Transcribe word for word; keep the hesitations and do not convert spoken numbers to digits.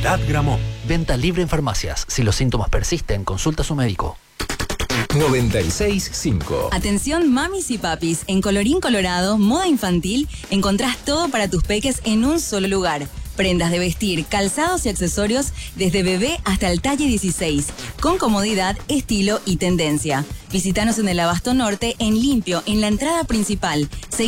Gramó. Venta libre en farmacias. Si los síntomas persisten, consulta a su médico. noventa y seis punto cinco. Atención mamis y papis, en Colorín Colorado, moda infantil, encontrás todo para tus peques en un solo lugar. Prendas de vestir, calzados y accesorios desde bebé hasta el talle dieciséis, con comodidad, estilo y tendencia. Visítanos en el Abasto Norte, en Limpio, en la entrada principal.